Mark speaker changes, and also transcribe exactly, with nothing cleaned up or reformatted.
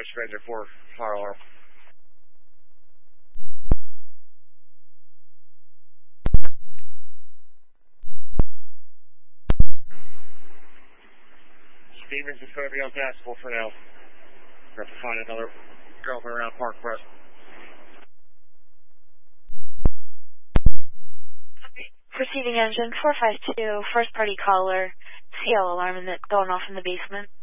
Speaker 1: register engine for fire alarm. Stevens is going to be unpassable for now. We're going to have to find another girlfriend around Park West.
Speaker 2: Proceeding engine four five two, first party caller, C L alarm in the, going off in the basement.